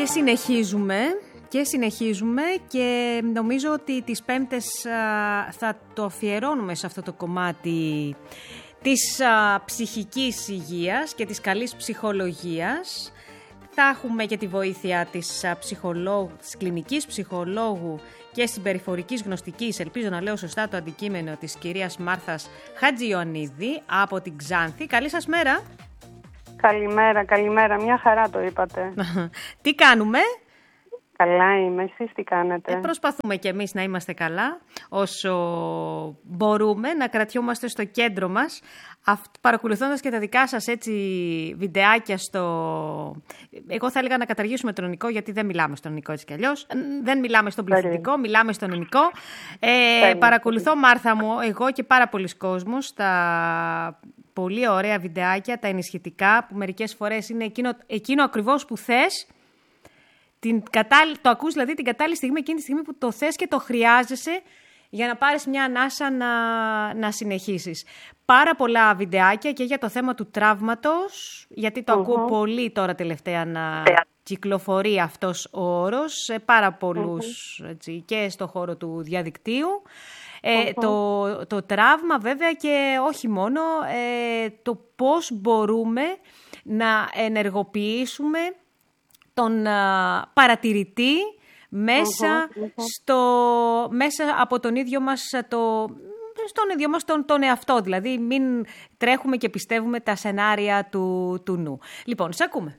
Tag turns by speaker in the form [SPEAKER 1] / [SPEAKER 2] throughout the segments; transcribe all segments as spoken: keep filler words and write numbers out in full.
[SPEAKER 1] Και συνεχίζουμε και συνεχίζουμε και νομίζω ότι τις Πέμπτες α, θα το αφιερώνουμε σε αυτό το κομμάτι της α, ψυχικής υγείας και της καλής ψυχολογίας. Θα έχουμε και τη βοήθεια της, α, ψυχολόγου, της κλινικής ψυχολόγου και συμπεριφορικής γνωστικής, ελπίζω να λέω σωστά το αντικείμενο, της κυρίας Μάρθας Χατζιωαννίδη από την Ξάνθη. Καλή σας μέρα.
[SPEAKER 2] Καλημέρα, καλημέρα. Μια χαρά το είπατε.
[SPEAKER 1] Τι κάνουμε?
[SPEAKER 2] Καλά είμαι. Εσείς τι κάνετε?
[SPEAKER 1] Ε, προσπαθούμε κι εμείς να είμαστε καλά όσο μπορούμε, να κρατιόμαστε στο κέντρο μας, παρακολουθώντας και τα δικά σας έτσι βιντεάκια στο... Εγώ θα έλεγα να καταργήσουμε τον ελληνικό, γιατί δεν μιλάμε στον ελληνικό έτσι κι αλλιώς. Δεν μιλάμε στον πληθυντικό, μιλάμε στον ελληνικό. Ε, παρακολουθώ, Μάρθα μου, εγώ και πάρα πολλοί κόσμος, τα πολύ ωραία βιντεάκια, τα ενισχυτικά, που μερικές φορές είναι εκείνο, εκείνο ακριβώς που θες. Την κατάλλη, το ακούς δηλαδή την κατάλληλη στιγμή, εκείνη τη στιγμή που το θες και το χρειάζεσαι για να πάρεις μια ανάσα να, να συνεχίσεις. Πάρα πολλά βιντεάκια και για το θέμα του τραύματος, γιατί το uh-huh. ακούω πολύ τώρα τελευταία να yeah. κυκλοφορεί αυτός ο όρος σε πάρα πολλούς uh-huh. έτσι, και στο χώρο του διαδικτύου. Ε, uh-huh. το, το τραύμα βέβαια και όχι μόνο, ε, το πώς μπορούμε να ενεργοποιήσουμε τον α, παρατηρητή μέσα, uh-huh, uh-huh. Στο, μέσα από τον ίδιο μας, το, στον ίδιο μας τον, τον εαυτό. Δηλαδή μην τρέχουμε και πιστεύουμε τα σενάρια του, του νου. Λοιπόν, σε ακούμε.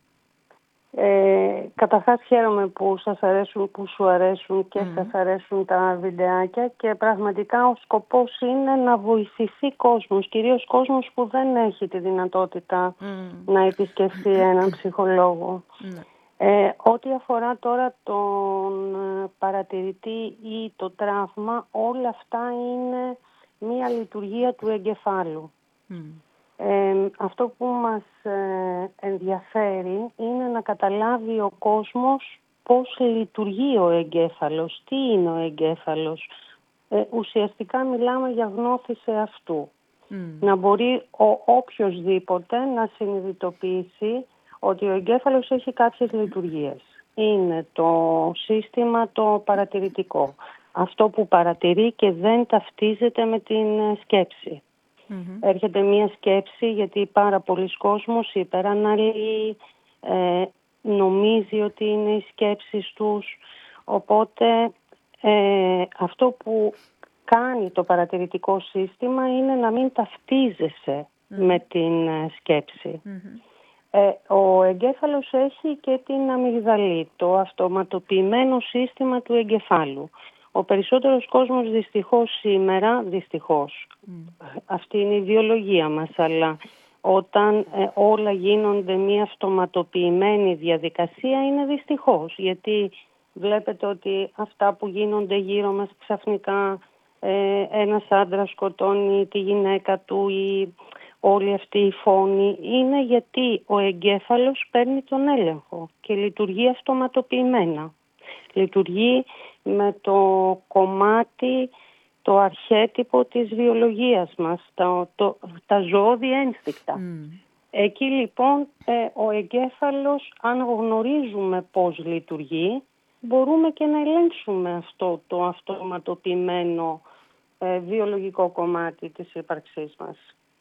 [SPEAKER 2] Ε, καταρχάς χαίρομαι που σας αρέσουν, που σου αρέσουν και mm. σας αρέσουν τα βιντεάκια και πραγματικά ο σκοπός είναι να βοηθηθεί κόσμος, κυρίως κόσμος που δεν έχει τη δυνατότητα mm. να επισκεφθεί έναν ψυχολόγο. Mm. Ε, ό,τι αφορά τώρα τον παρατηρητή ή το τραύμα, όλα αυτά είναι μία λειτουργία του εγκεφάλου. Mm. Ε, αυτό που μας ε, ενδιαφέρει είναι να καταλάβει ο κόσμος πώς λειτουργεί ο εγκέφαλος, τι είναι ο εγκέφαλος. Ε, ουσιαστικά μιλάμε για γνώθηση αυτού. Mm. Να μπορεί ο οποιοσδήποτε να συνειδητοποιήσει ότι ο εγκέφαλος έχει κάποιες λειτουργίες. Είναι το σύστημα το παρατηρητικό. Αυτό που παρατηρεί και δεν ταυτίζεται με την σκέψη. Mm-hmm. Έρχεται μία σκέψη γιατί πάρα πολλοί κόσμος υπεραναλύει, ε, νομίζει ότι είναι οι σκέψεις τους. Οπότε ε, αυτό που κάνει το παρατηρητικό σύστημα είναι να μην ταυτίζεσαι mm-hmm. με την σκέψη. Mm-hmm. Ε, ο εγκέφαλος έχει και την αμυγδαλή, το αυτοματοποιημένο σύστημα του εγκεφάλου. Ο περισσότερος κόσμος δυστυχώς σήμερα, δυστυχώς, mm. αυτή είναι η βιολογία μας, αλλά όταν ε, όλα γίνονται μια αυτοματοποιημένη διαδικασία είναι δυστυχώς. Γιατί βλέπετε ότι αυτά που γίνονται γύρω μας ξαφνικά, ε, ένας άντρας σκοτώνει τη γυναίκα του ή όλη αυτή η φόνη, είναι γιατί ο εγκέφαλος παίρνει τον έλεγχο και λειτουργεί αυτοματοποιημένα. Λειτουργεί με το κομμάτι, το αρχέτυπο της βιολογίας μας, τα, το, τα ζώδη ένστικτα. Mm. Εκεί λοιπόν ε, ο εγκέφαλος, αν γνωρίζουμε πώς λειτουργεί, μπορούμε και να ελέγξουμε αυτό το αυτοματοποιημένο ε, βιολογικό κομμάτι της ύπαρξής μας.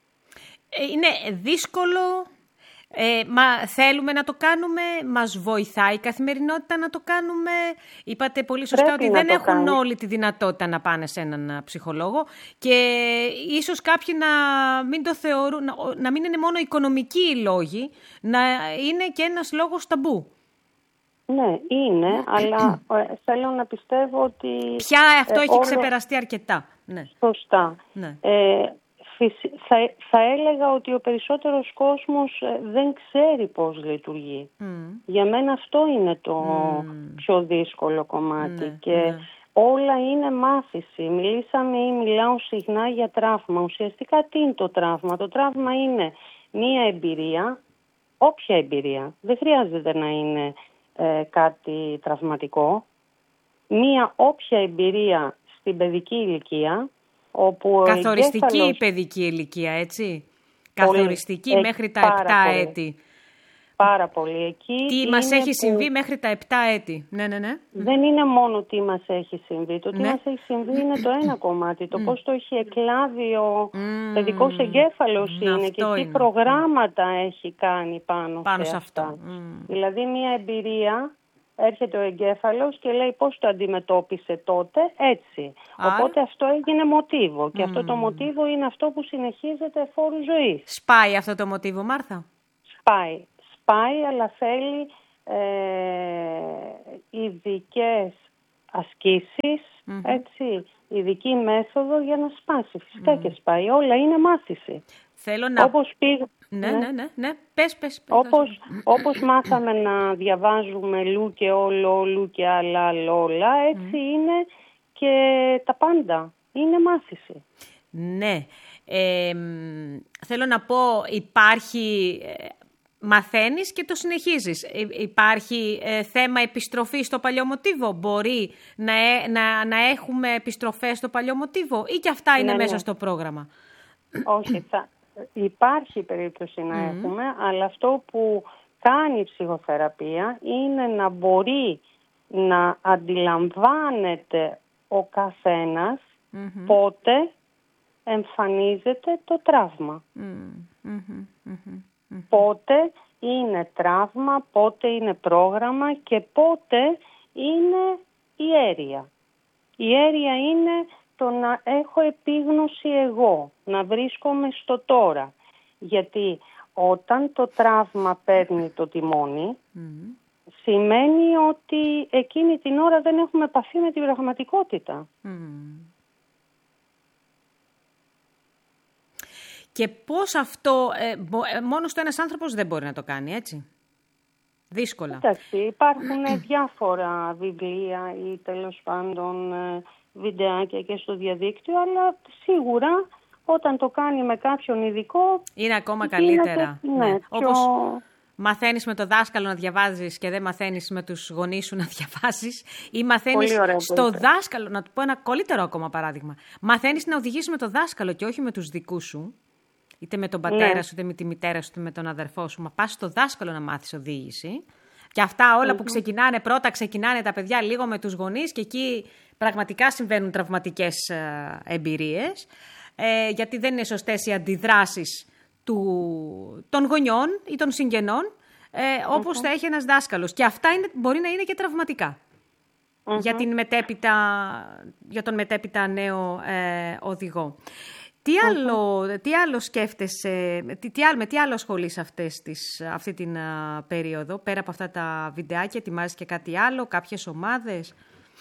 [SPEAKER 1] Είναι δύσκολο, ε, μα θέλουμε να το κάνουμε, μας βοηθάει η καθημερινότητα να το κάνουμε. Είπατε πολύ σωστά Πρέπει ότι δεν έχουν κάνει. όλοι τη δυνατότητα να πάνε σε έναν ψυχολόγο και ίσως κάποιοι να μην το θεωρούν, να, να μην είναι μόνο οικονομικοί οι λόγοι, να είναι και ένας λόγος ταμπού.
[SPEAKER 2] Ναι, είναι, αλλά ε, θέλω να πιστεύω ότι...
[SPEAKER 1] Πια αυτό ε, έχει όλο... ξεπεραστεί αρκετά. Ναι.
[SPEAKER 2] Σωστά.
[SPEAKER 1] Ναι.
[SPEAKER 2] Ε, Θα, θα έλεγα ότι ο περισσότερος κόσμος δεν ξέρει πώς λειτουργεί. Mm. Για μένα αυτό είναι το mm. πιο δύσκολο κομμάτι. Mm. Και mm. όλα είναι μάθηση. Μιλήσαμε ή μιλάω συχνά για τραύμα. Ουσιαστικά τι είναι το τραύμα? Το τραύμα είναι μία εμπειρία, όποια εμπειρία. Δεν χρειάζεται να είναι ε, κάτι τραυματικό. Μία όποια εμπειρία στην παιδική ηλικία, όπου
[SPEAKER 1] καθοριστική
[SPEAKER 2] εγκέφαλος...
[SPEAKER 1] η παιδική ηλικία, έτσι. Πολύ, καθοριστική μέχρι τα επτά έτη.
[SPEAKER 2] Πάρα πολύ. Εκεί
[SPEAKER 1] τι μας έχει που... συμβεί μέχρι τα επτά έτη. Ναι, ναι, ναι.
[SPEAKER 2] Δεν είναι μόνο τι μας έχει συμβεί. Το τι ναι. μας έχει συμβεί είναι το ένα κομμάτι. Το mm. πώς το έχει εκλάβει ο mm. παιδικός εγκέφαλος mm. είναι και τι είναι. προγράμματα mm. έχει κάνει πάνω,
[SPEAKER 1] πάνω
[SPEAKER 2] σε,
[SPEAKER 1] σε
[SPEAKER 2] αυτά.
[SPEAKER 1] αυτό. Mm.
[SPEAKER 2] Δηλαδή μια εμπειρία, έρχεται ο εγκέφαλος και λέει πώς το αντιμετώπισε τότε, έτσι. Άρα... Οπότε αυτό έγινε μοτίβο. Και mm. αυτό το μοτίβο είναι αυτό που συνεχίζεται φόρου ζωής.
[SPEAKER 1] Σπάει αυτό το μοτίβο, Μάρθα?
[SPEAKER 2] Σπάει. Σπάει, αλλά θέλει ε, ειδικές ασκήσεις, mm-hmm. έτσι, ειδική μέθοδο για να σπάσει. Φυσικά mm. και σπάει. Όλα είναι μάθηση.
[SPEAKER 1] Θέλω να...
[SPEAKER 2] Όπως πήγ...
[SPEAKER 1] ναι, ναι, ναι, ναι. Πες, πες, πες.
[SPEAKER 2] Όπως, όπως μάθαμε να διαβάζουμε λου και όλο, λου και άλλα, όλα, έτσι mm. είναι και τα πάντα. Είναι μάθηση.
[SPEAKER 1] Ναι. Ε, θέλω να πω, υπάρχει... Μαθαίνεις και το συνεχίζεις. Υπάρχει ε, θέμα επιστροφής στο παλιό μοτίβο. Μπορεί να, ε, να, να έχουμε επιστροφές στο παλιό μοτίβο ή και αυτά είναι ναι, μέσα ναι. στο πρόγραμμα?
[SPEAKER 2] Όχι, θα, υπάρχει περίπτωση να mm. έχουμε, αλλά αυτό που κάνει η ψυχοθεραπεία είναι να μπορεί να αντιλαμβάνεται ο καθένας mm-hmm. πότε εμφανίζεται το τραύμα. Mm-hmm. Mm-hmm. Πότε είναι τραύμα, πότε είναι πρόγραμμα και πότε είναι ιέρεια. Η ιέρεια είναι το να έχω επίγνωση εγώ, να βρίσκομαι στο τώρα. Γιατί όταν το τραύμα παίρνει το τιμόνι, mm. σημαίνει ότι εκείνη την ώρα δεν έχουμε επαφή με την πραγματικότητα. Mm.
[SPEAKER 1] Και πώς αυτό, ε, μόνος του ένας άνθρωπος δεν μπορεί να το κάνει, έτσι. Δύσκολα.
[SPEAKER 2] Εντάξει, υπάρχουν διάφορα βιβλία ή τέλος πάντων βιντεάκια και στο διαδίκτυο, αλλά σίγουρα όταν το κάνει με κάποιον ειδικό...
[SPEAKER 1] Είναι ακόμα καλύτερα.
[SPEAKER 2] Είναι, ναι, πιο...
[SPEAKER 1] Όπως μαθαίνεις με το δάσκαλο να διαβάζεις και δεν μαθαίνεις με τους γονείς σου να διαβάζεις, ή μαθαίνεις στο δάσκαλο, να του πω ένα καλύτερο ακόμα παράδειγμα, μαθαίνεις να οδηγείς με το δάσκαλο και όχι με τους δικούς σου, είτε με τον πατέρα ναι. σου, είτε με τη μητέρα σου, είτε με τον αδερφό σου. Μα πας στο δάσκαλο να μάθεις οδήγηση. Και αυτά όλα mm-hmm. που ξεκινάνε, πρώτα ξεκινάνε τα παιδιά λίγο με τους γονείς και εκεί πραγματικά συμβαίνουν τραυματικές ε, εμπειρίες. Ε, γιατί δεν είναι σωστές οι αντιδράσεις του, των γονιών ή των συγγενών, ε, όπως mm-hmm. θα έχει ένας δάσκαλος. Και αυτά είναι, μπορεί να είναι και τραυματικά. Mm-hmm. Για, την μετέπειτα, για τον μετέπειτα νέο ε, οδηγό. Τι άλλο, mm-hmm. τι άλλο σκέφτεσαι, τι, τι άλλο, με τι άλλο ασχολείσαι αυτές τις, αυτή την α, περίοδο, πέρα από αυτά τα βιντεάκια, ετοιμάζεις και κάτι άλλο, κάποιες ομάδες?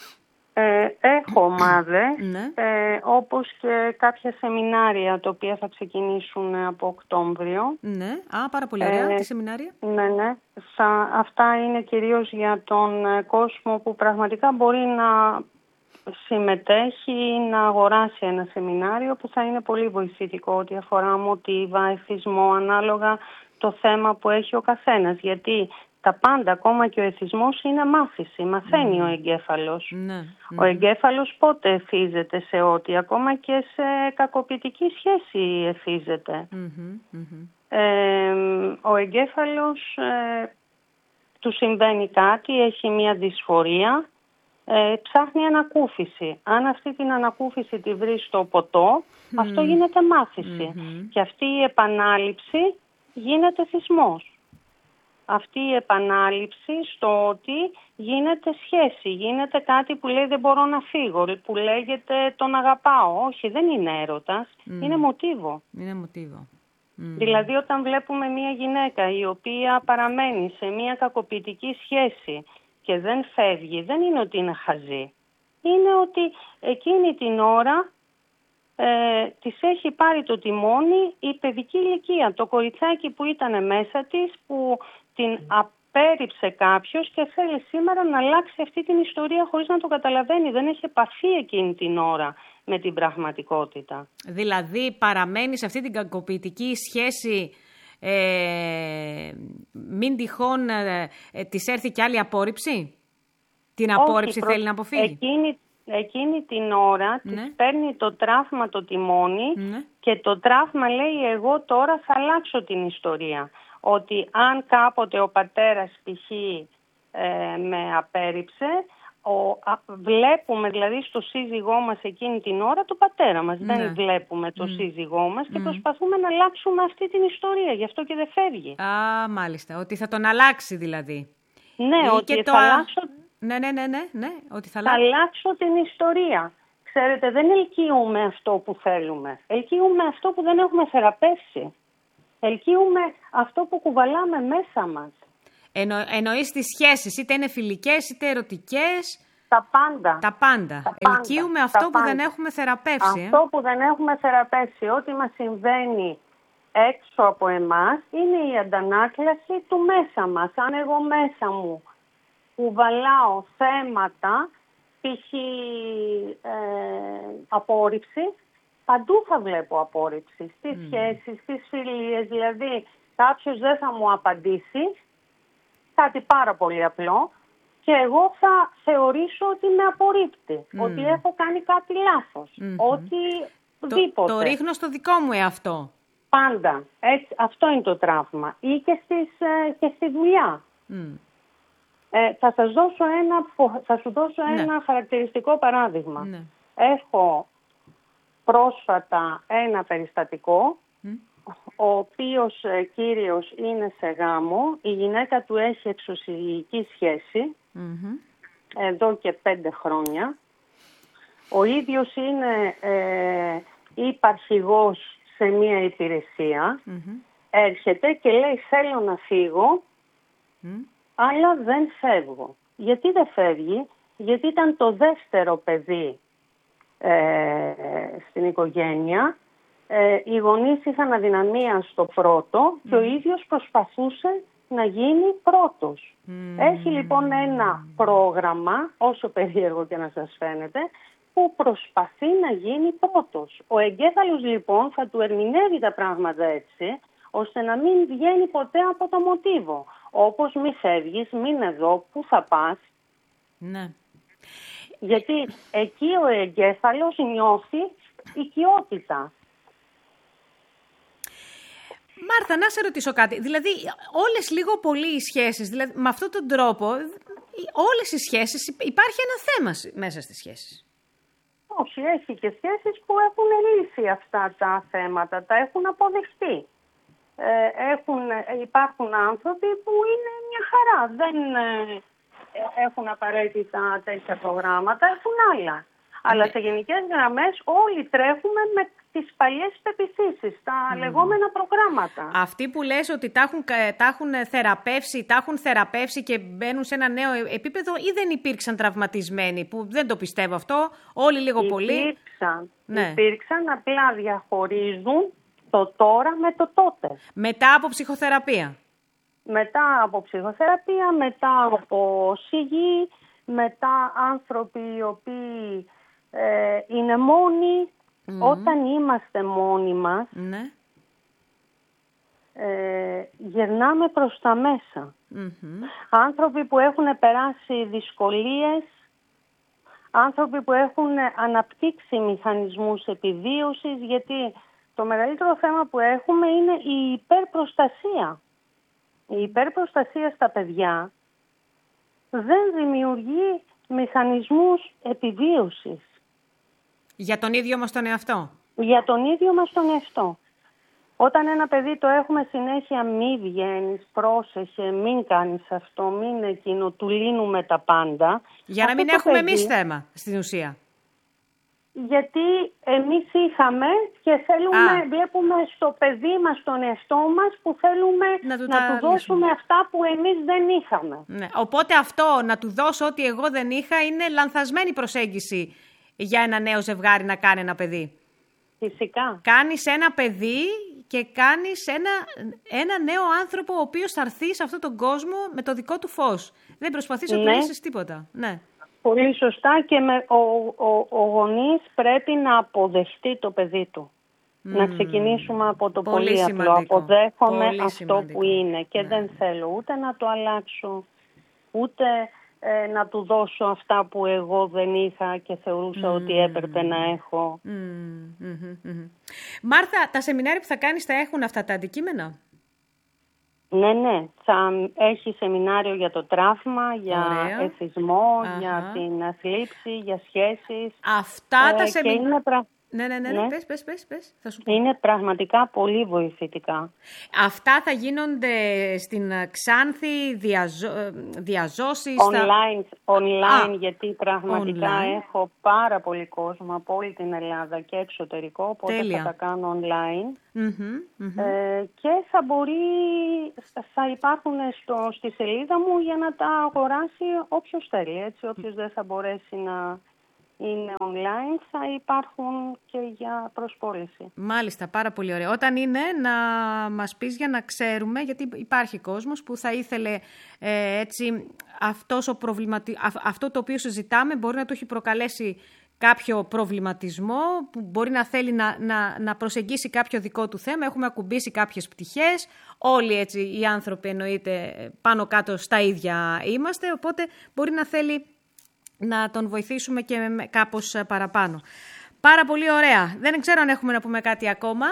[SPEAKER 2] Ε, έχω ομάδες,
[SPEAKER 1] ναι.
[SPEAKER 2] ε, όπως και κάποια σεμινάρια, τα οποία θα ξεκινήσουν από Οκτώβριο.
[SPEAKER 1] Ναι, α, πάρα πολύ ωραία,
[SPEAKER 2] ε,
[SPEAKER 1] τι σεμινάρια?
[SPEAKER 2] Ναι, ναι. Σα, αυτά είναι κυρίως για τον κόσμο που πραγματικά μπορεί να συμμετέχει ή να αγοράσει ένα σεμινάριο που θα είναι πολύ βοηθητικό ό,τι αφορά μοτίβα, εθισμό, ανάλογα το θέμα που έχει ο καθένας. Γιατί τα πάντα, ακόμα και ο εθισμός, είναι μάθηση. Μαθαίνει mm. ο εγκέφαλος. Mm. Ο εγκέφαλος πότε εθίζεται σε ό,τι, ακόμα και σε κακοποιητική σχέση εθίζεται. Mm-hmm. Mm-hmm. Ε, ο εγκέφαλος ε, του συμβαίνει κάτι, έχει μια δυσφορία, Ε, ψάχνει ανακούφιση. Αν αυτή την ανακούφιση τη βρει στο ποτό, mm. αυτό γίνεται μάθηση. Mm-hmm. Και αυτή η επανάληψη γίνεται θυσμός. Αυτή η επανάληψη στο ότι γίνεται σχέση, γίνεται κάτι που λέει δεν μπορώ να φύγω, που λέγεται τον αγαπάω. Όχι, δεν είναι έρωτας, mm. είναι μοτίβο.
[SPEAKER 1] Είναι μοτίβο. Mm.
[SPEAKER 2] Δηλαδή όταν βλέπουμε μια γυναίκα η οποία παραμένει σε μια κακοποιητική σχέση και δεν φεύγει, δεν είναι ότι είναι χαζή. Είναι ότι εκείνη την ώρα ε, της έχει πάρει το τιμόνι η παιδική ηλικία. Το κοριτσάκι που ήταν μέσα της, που την απέρριψε κάποιος και θέλει σήμερα να αλλάξει αυτή την ιστορία χωρίς να το καταλαβαίνει. Δεν έχει επαφή εκείνη την ώρα με την πραγματικότητα.
[SPEAKER 1] Δηλαδή παραμένει σε αυτή την κακοποιητική σχέση... Ε, μην τυχόν ε, ε, της έρθει κι άλλη απόρριψη. Την απόρριψη Όχι, θέλει προ... να αποφύγει.
[SPEAKER 2] Εκείνη, εκείνη την ώρα ναι. της παίρνει το τραύμα το τιμόνι ναι. και το τραύμα λέει εγώ τώρα θα αλλάξω την ιστορία. ότι αν κάποτε ο πατέρας π.χ. ε, με απέρριψε, ο, α, βλέπουμε δηλαδή στο σύζυγό μας εκείνη την ώρα τον πατέρα μας. Ναι. Δεν βλέπουμε το mm. σύζυγό μας και mm. προσπαθούμε να αλλάξουμε αυτή την ιστορία. Γι' αυτό και δεν φεύγει.
[SPEAKER 1] Α, μάλιστα. Ότι θα τον αλλάξει δηλαδή.
[SPEAKER 2] Ναι, Ή ότι θα
[SPEAKER 1] το...
[SPEAKER 2] αλλάξω...
[SPEAKER 1] Ναι, ναι, ναι, ναι, ναι. Ότι θα,
[SPEAKER 2] θα αλλάξω την ιστορία. Ξέρετε, δεν ελκύουμε αυτό που θέλουμε. Ελκύουμε αυτό που δεν έχουμε θεραπεύσει. Ελκύουμε αυτό που κουβαλάμε μέσα μας.
[SPEAKER 1] Εννο, εννοείς τις σχέσεις, είτε είναι φιλικές, είτε ερωτικές.
[SPEAKER 2] Τα πάντα.
[SPEAKER 1] Τα πάντα.
[SPEAKER 2] Τα
[SPEAKER 1] Ελκύουμε
[SPEAKER 2] πάντα.
[SPEAKER 1] αυτό
[SPEAKER 2] Τα
[SPEAKER 1] που
[SPEAKER 2] πάντα.
[SPEAKER 1] δεν έχουμε θεραπεύσει.
[SPEAKER 2] Αυτό
[SPEAKER 1] ε?
[SPEAKER 2] που δεν έχουμε θεραπεύσει. Ό,τι μας συμβαίνει έξω από εμάς είναι η αντανάκλαση του μέσα μας. Αν εγώ μέσα μου κουβαλάω θέματα, π.χ. Ε, απόρριψη, παντού θα βλέπω απόρριψη. Στις mm. σχέσεις, στις φιλίες, δηλαδή κάποιος δεν θα μου απαντήσει, κάτι πάρα πολύ απλό, και εγώ θα θεωρήσω ότι με απορρίπτει, mm. ότι έχω κάνει κάτι λάθος, mm-hmm. ότι
[SPEAKER 1] το, το ρίχνω στο δικό μου εαυτό.
[SPEAKER 2] Πάντα. Έτσι, αυτό είναι το τραύμα. Ή και, στις, και στη δουλειά. Mm. Ε, θα, σας δώσω ένα, θα σου δώσω ναι. ένα χαρακτηριστικό παράδειγμα. Ναι. Έχω πρόσφατα ένα περιστατικό, mm. ο οποίος ε, κύριος είναι σε γάμο, η γυναίκα του έχει εξωσυζυγική σχέση, mm-hmm. εδώ και πέντε χρόνια. Ο ίδιος είναι ε, υπαρχηγός σε μία υπηρεσία, mm-hmm. έρχεται και λέει θέλω να φύγω, mm. αλλά δεν φεύγω. Γιατί δεν φεύγει? Γιατί ήταν το δεύτερο παιδί ε, στην οικογένεια. Ε, οι γονείς είχαν αδυναμία στο πρώτο mm. και ο ίδιος προσπαθούσε να γίνει πρώτος. Mm. Έχει λοιπόν ένα πρόγραμμα, όσο περίεργο και να σας φαίνεται, που προσπαθεί να γίνει πρώτος. Ο εγκέφαλος λοιπόν θα του ερμηνεύει τα πράγματα έτσι, ώστε να μην βγαίνει ποτέ από το μοτίβο. Όπως μη φεύγεις, μην εδώ, πού θα πας.
[SPEAKER 1] Ναι.
[SPEAKER 2] Γιατί εκεί ο εγκέφαλος νιώθει οικειότητα.
[SPEAKER 1] Μάρθα, να σε ρωτήσω κάτι. Δηλαδή, όλες λίγο πολύ οι σχέσεις, δηλαδή, με αυτόν τον τρόπο, όλες οι σχέσεις, υπάρχει ένα θέμα μέσα στις σχέσεις.
[SPEAKER 2] Όχι, έχει και σχέσεις που έχουν λύσει αυτά τα θέματα, τα έχουν αποδεχτεί. Ε, έχουν, υπάρχουν άνθρωποι που είναι μια χαρά, δεν ε, έχουν απαραίτητα τέτοια προγράμματα, έχουν άλλα. Ναι. Αλλά σε γενικές γραμμές όλοι τρέχουμε με τις παλιές πεποιθήσεις, τα mm. λεγόμενα προγράμματα.
[SPEAKER 1] Αυτοί που λες ότι τα έχουν, τα έχουν θεραπεύσει, τα έχουν θεραπεύσει και μπαίνουν σε ένα νέο επίπεδο, ή δεν υπήρξαν τραυματισμένοι, που δεν το πιστεύω αυτό, όλοι λίγο πολύ.
[SPEAKER 2] Υπήρξαν, ναι. υπήρξαν, απλά διαχωρίζουν το τώρα με το τότε.
[SPEAKER 1] Μετά από ψυχοθεραπεία.
[SPEAKER 2] Μετά από ψυχοθεραπεία, μετά από σιγή, μετά άνθρωποι οι οποίοι ε, είναι μόνοι. Mm. Όταν είμαστε μόνοι μας, mm. ε, γυρνάμε προς τα μέσα. Mm-hmm. Άνθρωποι που έχουν περάσει δυσκολίες, άνθρωποι που έχουν αναπτύξει μηχανισμούς επιβίωσης, γιατί το μεγαλύτερο θέμα που έχουμε είναι η υπερπροστασία. Η υπερπροστασία στα παιδιά δεν δημιουργεί μηχανισμούς επιβίωσης.
[SPEAKER 1] Για τον ίδιο μας τον εαυτό.
[SPEAKER 2] Για τον ίδιο μας τον εαυτό. Όταν ένα παιδί το έχουμε συνέχεια μη βγαίνεις, πρόσεχε, μην κάνεις αυτό, μην εκείνο, του λύνουμε τα πάντα.
[SPEAKER 1] Για να μην έχουμε παιδί, εμείς θέμα στην ουσία.
[SPEAKER 2] Γιατί εμείς είχαμε και θέλουμε, Α. βλέπουμε στο παιδί μας, τον εαυτό μας, που θέλουμε να του, να του δώσουμε αυτά που εμείς δεν είχαμε.
[SPEAKER 1] Ναι. Οπότε αυτό, να του δώσω ό,τι εγώ δεν είχα, είναι λανθασμένη προσέγγιση για ένα νέο ζευγάρι να κάνει ένα παιδί.
[SPEAKER 2] Φυσικά.
[SPEAKER 1] Κάνεις ένα παιδί και κάνεις ένα, ένα νέο άνθρωπο ο οποίος θα έρθει σε αυτόν τον κόσμο με το δικό του φως. Δεν προσπαθείς να ναι. του λύσεις τίποτα. Ναι.
[SPEAKER 2] Πολύ σωστά, και με, ο, ο, ο γονείς πρέπει να αποδεχτεί το παιδί του. Mm. Να ξεκινήσουμε από το πολύ, πολύ απλό. Αποδέχομαι πολύ αυτό σημαντικό. Που είναι και ναι. δεν θέλω ούτε να το αλλάξω, ούτε ε, να του δώσω αυτά που εγώ δεν είχα και θεωρούσα mm. ότι έπρεπε να έχω.
[SPEAKER 1] Mm. Mm-hmm, mm-hmm. Μάρθα, τα σεμινάρια που θα κάνεις θα έχουν αυτά τα αντικείμενα?
[SPEAKER 2] Ναι, ναι. Θα έχει σεμινάριο για το τραύμα, για
[SPEAKER 1] Ωραία.
[SPEAKER 2] εθισμό,
[SPEAKER 1] Αχα.
[SPEAKER 2] για την θλίψη, για σχέσεις.
[SPEAKER 1] Αυτά
[SPEAKER 2] ε,
[SPEAKER 1] τα σεμινάρια...
[SPEAKER 2] είναι, πρα...
[SPEAKER 1] ναι, ναι, ναι,
[SPEAKER 2] ναι.
[SPEAKER 1] Πες, πες, πες, πες. Θα σου πω.
[SPEAKER 2] είναι πραγματικά πολύ βοηθητικά.
[SPEAKER 1] Αυτά θα γίνονται στην Ξάνθη, διαζω... διαζώσεις...
[SPEAKER 2] Online,
[SPEAKER 1] θα...
[SPEAKER 2] online
[SPEAKER 1] Α,
[SPEAKER 2] γιατί πραγματικά
[SPEAKER 1] online.
[SPEAKER 2] έχω πάρα πολύ κόσμο από όλη την Ελλάδα και εξωτερικό, οπότε
[SPEAKER 1] Τέλεια.
[SPEAKER 2] θα τα κάνω online.
[SPEAKER 1] Mm-hmm, mm-hmm.
[SPEAKER 2] Ε, και θα μπορεί, θα υπάρχουν στο, στη σελίδα μου για να τα αγοράσει όποιος θέλει, έτσι, όποιος δεν θα μπορέσει να είναι online θα υπάρχουν και για προσπώληση.
[SPEAKER 1] Μάλιστα, πάρα πολύ ωραία. Όταν είναι να μας πεις για να ξέρουμε, γιατί υπάρχει κόσμος που θα ήθελε ε, έτσι, αυτός ο προβληματι... αυτό το οποίο συζητάμε μπορεί να του έχει προκαλέσει κάποιο προβληματισμό, που μπορεί να θέλει να, να, να προσεγγίσει κάποιο δικό του θέμα. Έχουμε ακουμπήσει κάποιες πτυχές, όλοι έτσι οι άνθρωποι εννοείται πάνω κάτω στα ίδια είμαστε, οπότε μπορεί να θέλει να τον βοηθήσουμε και κάπως παραπάνω. Πάρα πολύ ωραία. Δεν ξέρω αν έχουμε να πούμε κάτι ακόμα.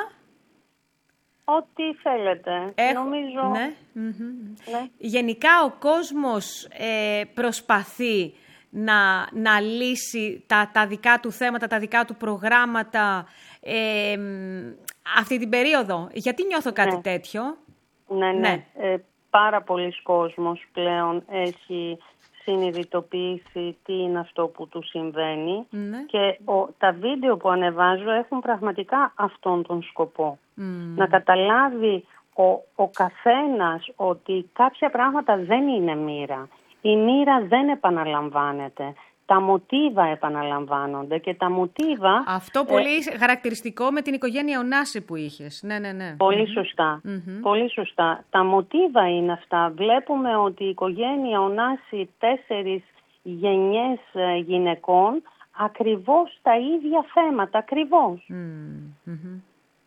[SPEAKER 2] Ό,τι θέλετε.
[SPEAKER 1] Έχω...
[SPEAKER 2] Νομίζω...
[SPEAKER 1] Ναι. Mm-hmm.
[SPEAKER 2] Ναι.
[SPEAKER 1] Γενικά ο κόσμος ε, προσπαθεί να, να λύσει τα, τα δικά του θέματα, τα δικά του προγράμματα ε, αυτή την περίοδο. Γιατί νιώθω κάτι
[SPEAKER 2] ναι.
[SPEAKER 1] τέτοιο.
[SPEAKER 2] Ναι, ναι. ναι. Ε, πάρα πολλοί κόσμος πλέον έχει συνειδητοποιήσει τι είναι αυτό που του συμβαίνει
[SPEAKER 1] ναι.
[SPEAKER 2] και ο, τα βίντεο που ανεβάζω έχουν πραγματικά αυτόν τον σκοπό.
[SPEAKER 1] Mm.
[SPEAKER 2] Να καταλάβει ο, ο καθένας ότι κάποια πράγματα δεν είναι μοίρα. Η μοίρα δεν επαναλαμβάνεται. Τα μοτίβα επαναλαμβάνονται και τα μοτίβα...
[SPEAKER 1] Αυτό πολύ ε, χαρακτηριστικό με την οικογένεια Ωνάση που είχες. Ναι, ναι, ναι.
[SPEAKER 2] Πολύ σωστά.
[SPEAKER 1] Mm-hmm.
[SPEAKER 2] Πολύ σωστά. Τα μοτίβα είναι αυτά. Βλέπουμε ότι η οικογένεια Ωνάση τέσσερις γενιές γυναικών ακριβώς τα ίδια θέματα. Ακριβώς.
[SPEAKER 1] Mm-hmm.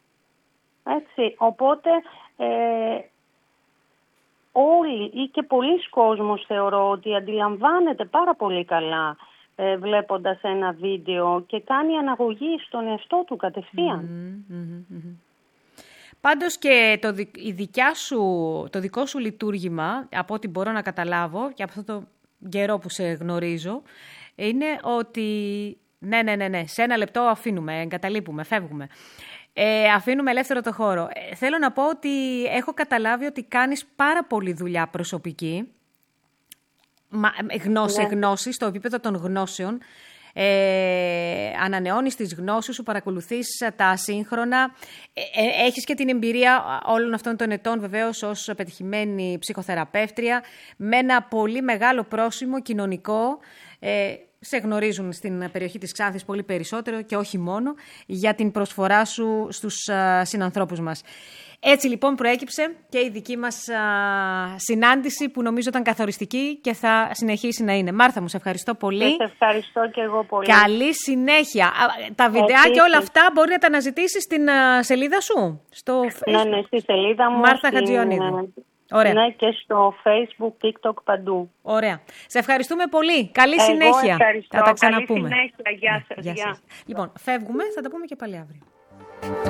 [SPEAKER 2] Έτσι. Οπότε... Ε, όλοι ή και πολλοί κόσμος θεωρώ ότι αντιλαμβάνεται πάρα πολύ καλά ε, βλέποντας ένα βίντεο και κάνει αναγωγή στον εαυτό του κατευθείαν.
[SPEAKER 1] Mm-hmm, mm-hmm. Πάντως και το, η δικιά σου, το δικό σου λειτουργήμα, από ό,τι μπορώ να καταλάβω και από αυτό το καιρό που σε γνωρίζω, είναι ότι ναι, ναι, ναι, ναι, σε ένα λεπτό αφήνουμε, εγκαταλείπουμε, φεύγουμε. Ε, αφήνουμε ελεύθερο το χώρο. Ε, θέλω να πω ότι έχω καταλάβει ότι κάνεις πάρα πολλή δουλειά προσωπική, μα, γνώση, ναι. γνώση, στο επίπεδο των γνώσεων. Ε, ανανεώνεις τις γνώσεις σου, παρακολουθείς τα ασύγχρονα. Ε, ε, έχεις και την εμπειρία όλων αυτών των ετών βεβαίως ως πετυχημένη ψυχοθεραπεύτρια, με ένα πολύ μεγάλο πρόσημο κοινωνικό. Ε, σε γνωρίζουν στην περιοχή της Ξάνθης πολύ περισσότερο και όχι μόνο για την προσφορά σου στους α, συνανθρώπους μας. Έτσι λοιπόν προέκυψε και η δική μας α, συνάντηση που νομίζω ήταν καθοριστική και θα συνεχίσει να είναι. Μάρθα μου, σε ευχαριστώ πολύ.
[SPEAKER 2] Σε ευχαριστώ και εγώ πολύ.
[SPEAKER 1] Καλή συνέχεια. Τα βιντεάκια όλα αυτά μπορεί να τα αναζητήσεις στην α, σελίδα σου. Στο
[SPEAKER 2] ναι, ναι, στη σελίδα μου.
[SPEAKER 1] Μάρθα
[SPEAKER 2] στην...
[SPEAKER 1] Χατζιωνίδου. Ωραία.
[SPEAKER 2] Ναι, και στο Facebook, TikTok, παντού.
[SPEAKER 1] Ωραία. Σε ευχαριστούμε πολύ. Καλή
[SPEAKER 2] Εγώ
[SPEAKER 1] συνέχεια.
[SPEAKER 2] Ευχαριστώ.
[SPEAKER 1] Θα τα ξαναπούμε.
[SPEAKER 2] Καλή συνέχεια. Γεια σας.
[SPEAKER 1] Γεια σας. Λοιπόν, φεύγουμε. Θα τα πούμε και πάλι αύριο.